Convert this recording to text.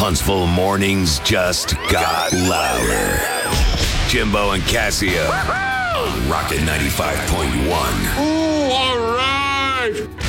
Huntsville mornings just got louder. Jimbo and Casio on Rocket 95.1. Ooh, all right.